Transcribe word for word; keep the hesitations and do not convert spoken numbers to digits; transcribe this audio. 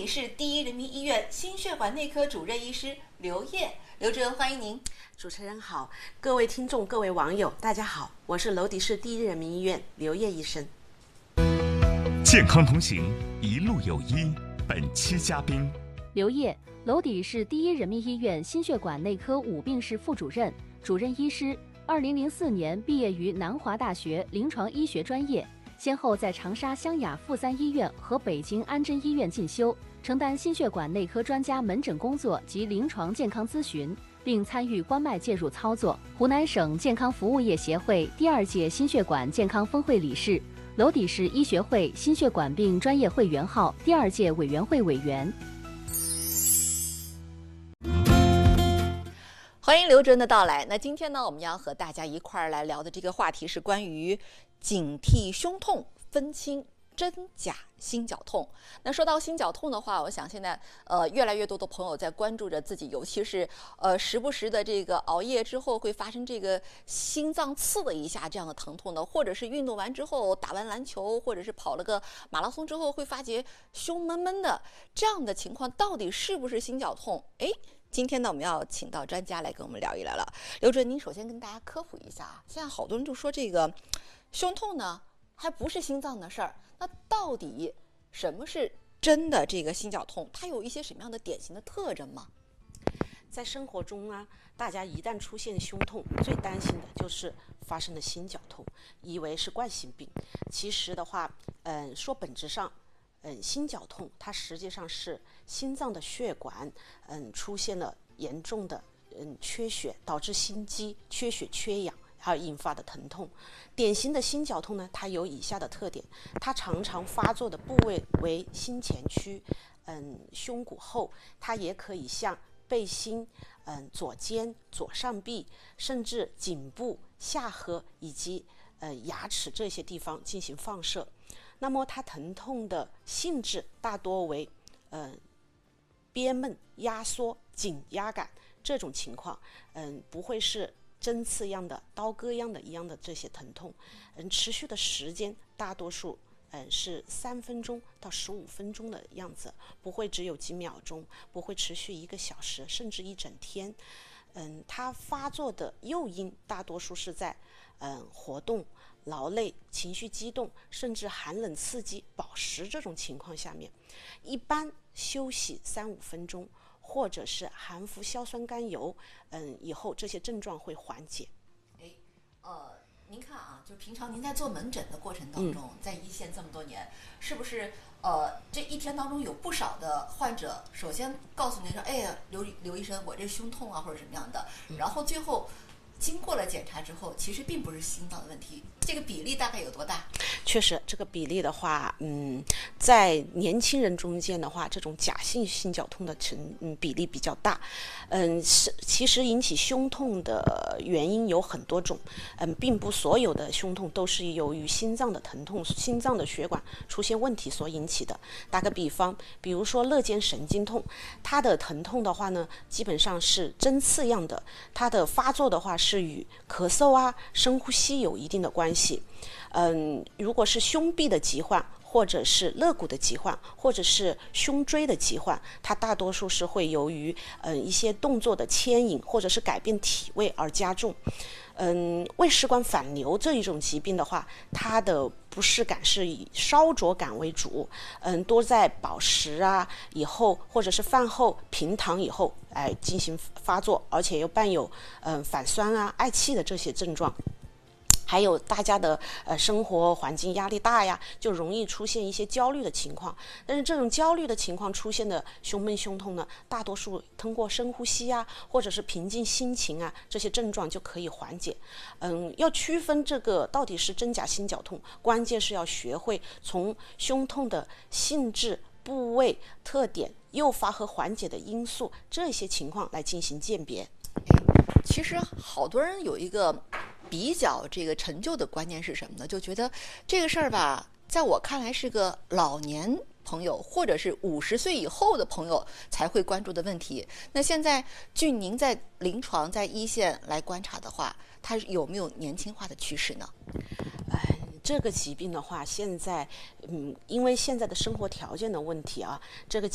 底市第一人民医院心血管内科主任医师刘烨。刘主任，欢迎您。 主持人好，各位听众、各位网友，大家好，我是娄底市第一人民医院刘烨医生。 健康同行，一路有医。本期嘉宾刘烨，娄底市第一人民医院心血管内科五病室副主任、主任医师。二零零四年毕业于南华大学临床医学专业，先后在长沙湘雅妇三医院和北京安贞医院进修，承担心血管内科专家门诊工作及临床健康咨询，并参与关脉介入操作。湖南省健康服务业协会第二届心血管健康峰会理事，娄底市医学会心血管病专业会员号第二届委员会委员。 欢迎刘主任的到来。那今天呢，我们要和大家一块儿来聊的这个话题是关于警惕胸痛，分清真假心绞痛。那说到心绞痛的话，我想现在呃越来越多的朋友在关注着自己，尤其是呃时不时的这个熬夜之后会发生这个心脏刺的一下这样的疼痛的，或者是运动完之后打完篮球或者是跑了个马拉松之后会发觉胸闷闷的，这样的情况到底是不是心绞痛？哎，今天呢，我们要请到专家来跟我们聊一聊了。刘主任，您首先跟大家科普一下啊，现在好多人就说这个胸痛呢，还不是心脏的事儿。那到底什么是真的这个心绞痛？它有一些什么样的典型的特征吗？ 在生活中啊，大家一旦出现胸痛，最担心的就是发生了心绞痛，以为是冠心病。其实的话，嗯，说本质上。嗯，心绞痛它实际上是心脏的血管嗯出现了严重的嗯缺血，导致心肌缺血缺氧而引发的疼痛。典型的心绞痛呢，它有以下的特点：它常常发作的部位为心前区，嗯，胸骨后，它也可以向背心、嗯左肩、左上臂，甚至颈部、下颌以及呃牙齿这些地方进行放射。那么它疼痛的性质大多为呃憋闷、压缩、紧压感这种情况，嗯，不会是针刺样的、刀割样的一样的这些疼痛，嗯，持续的时间大多数嗯是三分钟到十五分钟的样子，不会只有几秒钟，不会持续一个小时甚至一整天。嗯，它发作的诱因大多数是在嗯活动、劳累、情绪激动，甚至寒冷刺激、饱食这种情况下面，一般休息三五分钟，或者是含服硝酸甘油，嗯，以后这些症状会缓解。 哎，呃，您看啊，就平常您在做门诊的过程当中，嗯、在一线这么多年，是不是呃这一天当中有不少的患者，首先告诉您说，哎呀，刘刘医生，我这胸痛啊或者什么样的，嗯、然后最后。经过了检查之后，其实并不是心脏的问题，这个比例大概有多大？ 确实，这个比例的话，嗯，在年轻人中间的话，这种假性心绞痛的成嗯比例比较大。嗯，是其实引起胸痛的原因有很多种，嗯，并不所有的胸痛都是由于心脏的疼痛、心脏的血管出现问题所引起的。打个比方，比如说肋间神经痛，它的疼痛的话呢，基本上是针刺样的，它的发作的话是。是与咳嗽啊、深呼吸有一定的关系。嗯，如果是胸壁的疾患，或者是肋骨的疾患，或者是胸椎的疾患，它大多数是会由于嗯一些动作的牵引，或者是改变体位而加重。嗯，胃食管反流这一种疾病的话，它的不适感是以烧灼感为主，嗯，多在饱食啊以后，或者是饭后平躺以后，哎进行发作，而且又伴有嗯反酸啊、嗳气的这些症状。还有大家的呃生活环境压力大呀，就容易出现一些焦虑的情况。但是这种焦虑的情况出现的胸闷胸痛呢，大多数通过深呼吸啊，或者是平静心情啊，这些症状就可以缓解。嗯，要区分这个到底是真假心绞痛，关键是要学会从胸痛的性质、部位、特点、诱发和缓解的因素这些情况来进行鉴别。 其实好多人有一个比较这个陈旧的观念是什么呢？就觉得这个事儿吧，在我看来是个老年朋友或者是五十岁以后的朋友才会关注的问题。那现在据您在临床在一线来观察的话，它有没有年轻化的趋势呢？ 哎，这个疾病的话，现在嗯，因为现在的生活条件的问题啊，这个